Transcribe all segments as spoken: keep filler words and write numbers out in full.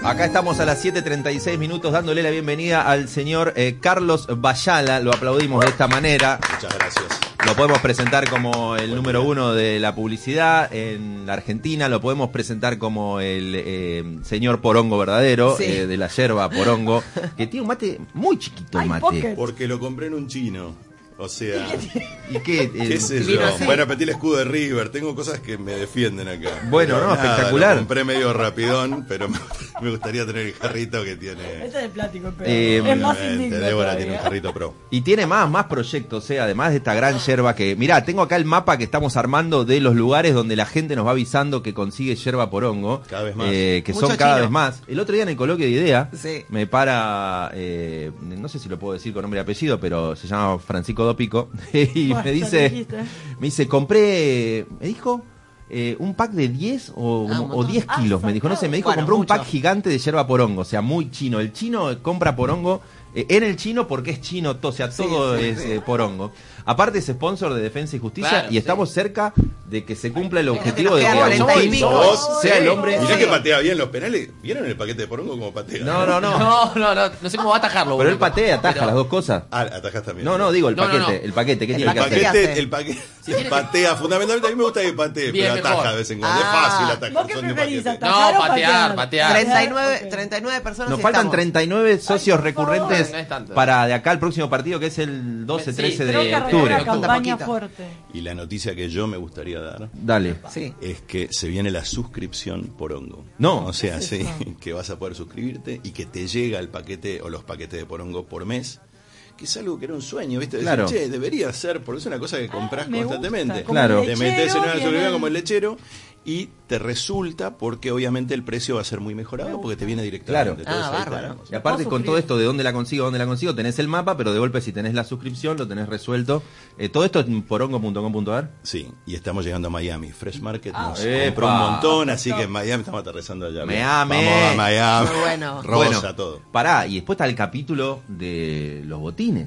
Acá estamos a las siete treinta y seis minutos dándole la bienvenida al señor eh, Carlos Bayala. Lo aplaudimos de esta manera. Muchas gracias. Lo podemos presentar como el número uno de la publicidad en la Argentina. Lo podemos presentar como el eh, señor Porongo verdadero, sí. eh, de la yerba Porongo, que tiene un mate muy chiquito. El mate. Porque lo compré en un chino. O sea, ¿y qué? ¿Qué sé yo? Bueno, metí el escudo de River. Tengo cosas que me defienden acá. Bueno, pero no, nada, espectacular. Lo compré medio rapidón, pero me, me gustaría tener el jarrito que tiene. Este es de plástico, pero eh, es más indigno. Débora todavía. tiene un jarrito pro. Y tiene más, más proyectos, eh, además de esta gran yerba que... Mirá, tengo acá el mapa que estamos armando de los lugares donde la gente nos va avisando que consigue yerba Porongo. Cada vez más. Eh, que Mucho son cada chino. vez más. El otro día en el coloquio de idea, Sí. me para... Eh, no sé si lo puedo decir con nombre y apellido, pero se llama Francisco Dópico. Y Bueno, me ya dice, dijiste. me dice, compré, me dijo, eh, un pack de diez o, Ah, como- un o montón. diez Ah, kilos, me dijo, no sé, me dijo, bueno, compró un mucho. pack gigante de yerba Porongo, o sea, muy chino. El chino compra Porongo eh, en el chino porque es chino, to- o sea, todo sí, es sí. eh, Porongo. Aparte es sponsor de Defensa y Justicia, Claro, y sí. estamos cerca de que se cumpla el objetivo nos de que quedan cuarenta y Agustín pico. Vos, sea el sí. hombre... Mirá Sí. que patea bien los penales. ¿Vieron el paquete de Porongo como patea? No, no, no. No, no, no, no sé cómo va a atajarlo. Pero él boludo. patea, ataja Pero- las dos cosas. Ah, atajás también. No, no, digo el No, no, paquete, no. el paquete, ¿qué El tiene El que hacer? paquete. paquete, hace? el paquete Sí, tiene que- patea, fundamentalmente a mí me gusta que patee, Bien, pero ataja mejor. de vez en cuando. Ah. Es fácil atajar. ¿Vos qué son de un preferís, paquete. atajar No, o patear, patear. treinta y nueve, Ok. treinta y nueve personas Nos y faltan estamos. treinta y nueve socios Ay, por favor. recurrentes No es tanto. para de acá el próximo partido, que es el doce Sí, trece Creo que de arrancó octubre. una campaña Poquito. fuerte. Y la noticia que yo me gustaría dar Dale. Sí. es que se viene la suscripción Porongo. No. O sea, sí, que vas a poder suscribirte y que te llega el paquete o los paquetes de Porongo por mes. Que es algo que era un sueño, ¿viste? Decir, Claro. che, debería ser, porque es una cosa que compras Ah, me constantemente. gusta, como Claro. el Te lechero metes en una y en suscripción el- como el lechero y te resulta porque obviamente el precio va a ser muy mejorado porque te viene directamente. Claro. Entonces, Ah, ahí está bárbaro. la cosa. Y aparte puedo con suscribir. todo esto de dónde la consigo, dónde la consigo, tenés el mapa, pero de golpe si tenés la suscripción lo tenés resuelto. Eh, todo esto en porongo punto com punto a r. Sí, y estamos llegando a Miami. Fresh Market Ah, nos epa. compró un montón, así que en Miami estamos aterrizando allá. Miami. Vamos a Miami. Muy bueno. Rosa Bueno, todo. Pará, y después está el capítulo de los botines,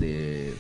de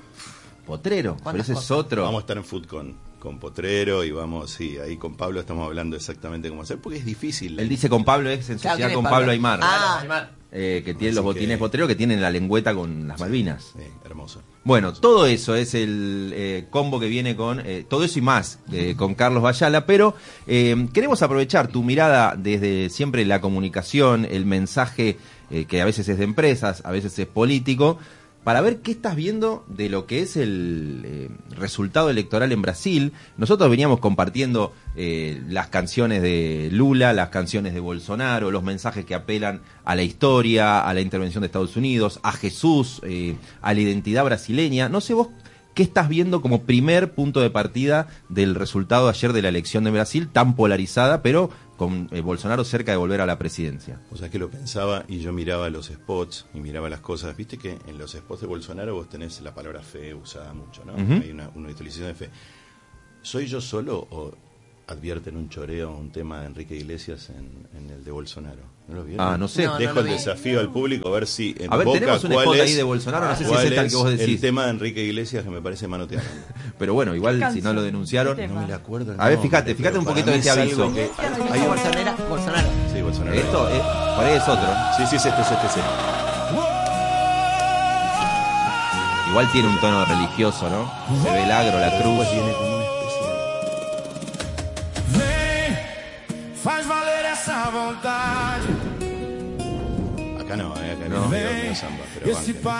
Potrero, pero ¿Cuántas ese es cosas? otro. Vamos a estar en Foodcon con Potrero y vamos, sí, ahí con Pablo estamos hablando exactamente cómo hacer, porque es difícil. Él dice con Pablo, es en Claro, sociedad ¿quién es con Pablo? Pablo Aymar. Ah. Aymar. Eh, que tiene Así los botines que- Potrero que tienen la lengüeta con las Malvinas. Sí, hermoso. Bueno, todo eso es el eh, combo que viene con, eh, todo eso y más, eh, con Carlos Bayala, pero eh, queremos aprovechar tu mirada desde siempre la comunicación, el mensaje eh, que a veces es de empresas, a veces es político, para ver qué estás viendo de lo que es el eh, resultado electoral en Brasil. Nosotros veníamos compartiendo eh, las canciones de Lula, las canciones de Bolsonaro, los mensajes que apelan a la historia, a la intervención de Estados Unidos, a Jesús, eh, a la identidad brasileña. No sé vos qué estás viendo como primer punto de partida del resultado ayer de la elección de Brasil, tan polarizada, pero con eh, Bolsonaro cerca de volver a la presidencia. O sea, que lo pensaba y yo miraba los spots y miraba las cosas. Viste que en los spots de Bolsonaro vos tenés la palabra fe usada mucho, ¿no? Ujú. Hay una, una utilización de fe. ¿Soy yo solo o advierten un choreo, un tema de Enrique Iglesias en, en el de Bolsonaro? ¿No lo vieron? Ah, no sé. No, no Dejo lo el vi. desafío al público a ver si en A ver, Boca tenemos un cuál spot es- ahí de Bolsonaro, no sé si cuál es ese al que vos es decís. el tema de Enrique Iglesias que me parece manoteado. Pero bueno, igual ¿Qué si no lo canción? denunciaron... ¿Qué No me la acuerdo. el A ver, nombre, fíjate, fíjate pero un para poquito de mí este es algo aviso. que- Hay Bolsonaro, Bolsonaro. Sí, Bolsonaro. Esto, es, por ahí es otro. Sí, sí, es este, es este, es este. Igual tiene un tono religioso, ¿no? Se ve el agro, la cruz. Después viene como una especie de... Vem, faz valer essa vontade. Acá no, eh, acá No. no, medio una samba, pero Esse banca.